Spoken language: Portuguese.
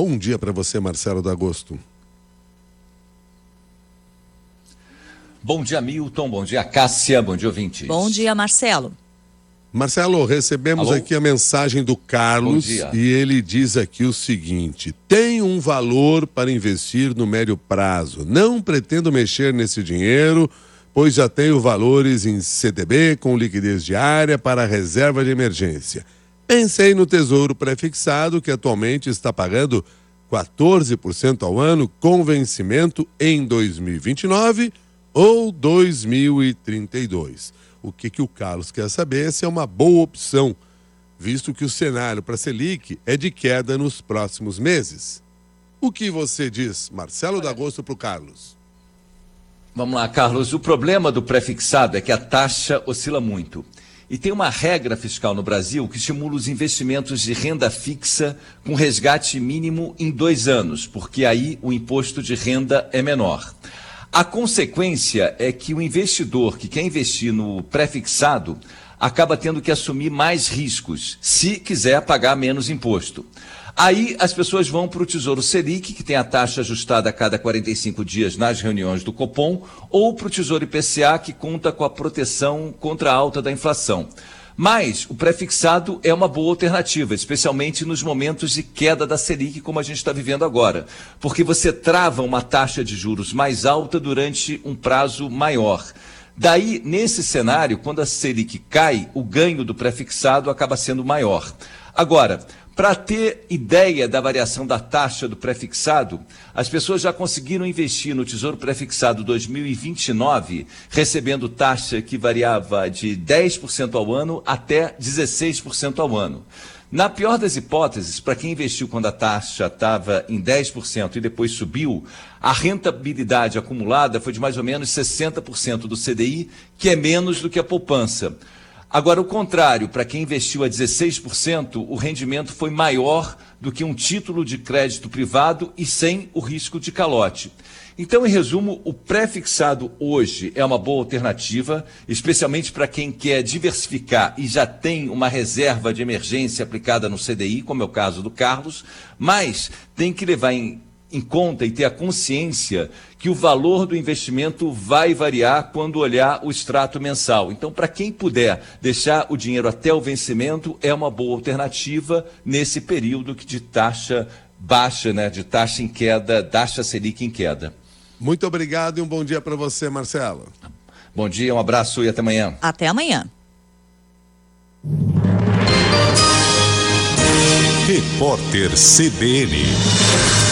Bom dia para você, Marcelo D'Agosto. Bom dia, Milton. Bom dia, Cássia. Bom dia, ouvintes. Bom dia, Marcelo. Marcelo, recebemos aqui a mensagem do Carlos e ele diz aqui o seguinte: tenho um valor para investir no médio prazo. Não pretendo mexer nesse dinheiro, pois já tenho valores em CDB com liquidez diária para reserva de emergência. Pensei no Tesouro Prefixado, que atualmente está pagando 14% ao ano, com vencimento em 2029 ou 2032. O que o Carlos quer saber é se é uma boa opção, visto que o cenário para a Selic é de queda nos próximos meses. O que você diz, Marcelo D'Agosto, para o Carlos? Vamos lá, Carlos. O problema do prefixado é que a taxa oscila muito. E tem uma regra fiscal no Brasil que estimula os investimentos de renda fixa com resgate mínimo em 2 anos, porque aí o imposto de renda é menor. A consequência é que o investidor que quer investir no prefixado acaba tendo que assumir mais riscos, se quiser pagar menos imposto. Aí as pessoas vão para o Tesouro Selic, que tem a taxa ajustada a cada 45 dias nas reuniões do Copom, ou para o Tesouro IPCA, que conta com a proteção contra a alta da inflação. Mas o prefixado é uma boa alternativa, especialmente nos momentos de queda da Selic, como a gente está vivendo agora, porque você trava uma taxa de juros mais alta durante um prazo maior. Daí, nesse cenário, quando a Selic cai, o ganho do prefixado acaba sendo maior. Agora, para ter ideia da variação da taxa do prefixado, as pessoas já conseguiram investir no Tesouro Prefixado 2029, recebendo taxa que variava de 10% ao ano até 16% ao ano. Na pior das hipóteses, para quem investiu quando a taxa estava em 10% e depois subiu, a rentabilidade acumulada foi de mais ou menos 60% do CDI, que é menos do que a poupança. Agora, o contrário, para quem investiu a 16%, o rendimento foi maior do que um título de crédito privado e sem o risco de calote. Então, em resumo, o prefixado hoje é uma boa alternativa, especialmente para quem quer diversificar e já tem uma reserva de emergência aplicada no CDI, como é o caso do Carlos, mas tem que levar em conta e ter a consciência que o valor do investimento vai variar quando olhar o extrato mensal. Então, para quem puder deixar o dinheiro até o vencimento, é uma boa alternativa nesse período de taxa baixa, né, de taxa em queda, taxa Selic em queda. Muito obrigado e um bom dia para você, Marcelo. Bom dia, um abraço e até amanhã. Até amanhã. Repórter CBN.